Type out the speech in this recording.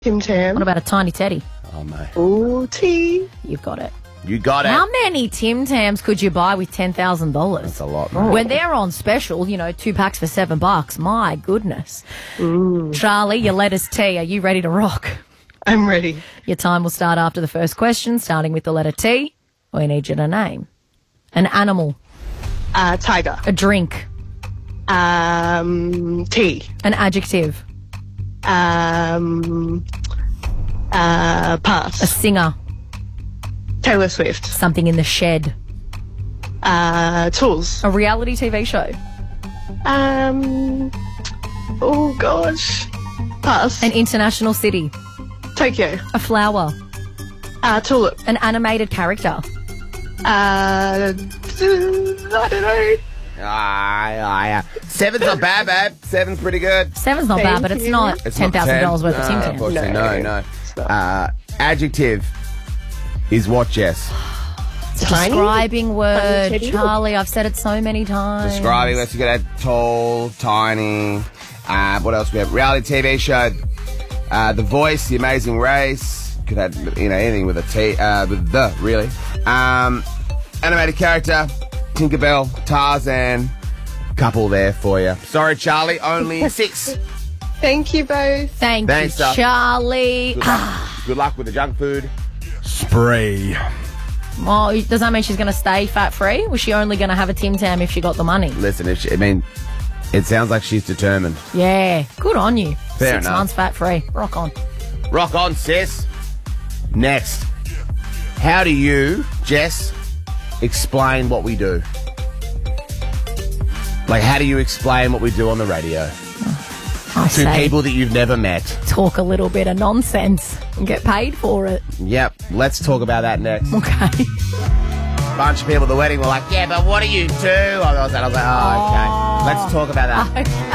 Tim Tam. What about a tiny teddy? Oh, mate. Ooh, T. You've got it. You got it. How many Tim Tams could you buy with $10,000? That's a lot, mate. When they're on special, 2 packs for $7. My goodness. Charlie, your letter's T. Are you ready to rock? I'm ready. Your time will start after the first question, starting with the letter T. We need you to name an animal, Tiger. a drink, T. an adjective, Pass. a singer, Taylor Swift. something in the shed, Tools. a reality TV show, Oh gosh. Pass. an international city, Tokyo. a flower, Tulip. an animated character, I don't know. Seven's not bad, babe. Seven's pretty good. Seven's not bad, but it's not It's not $10,000 worth of Tim Tams. Unfortunately, no. Adjective is what, Jess? Tiny? Describing word, Teddy? Charlie. I've said it so many times. Describing, let's get a tall, tiny. What else we have? Reality TV show. The Voice, The Amazing Race. Could have, anything with a T, with the, really. Animated character, Tinkerbell, Tarzan. Couple there for you. Sorry, Charlie, only 6. Thank you both. Thanks, Doc. Charlie. Good luck with the junk food. Spree. Oh, does that mean she's going to stay fat-free? Was she only going to have a Tim Tam if she got the money? Listen, it sounds like she's determined. Yeah, good on you. Fair 6 enough. months fat-free. Rock on. Rock on, sis. Next. How do you, Jess, explain what we do? Like, how do you explain what we do on the radio? I To say, people that you've never met. talk a little bit of nonsense and get paid for it. Yep, let's talk about that next. Okay. Bunch of people at the wedding were like, yeah, but what do you do? I was like, oh, okay. Let's talk about that.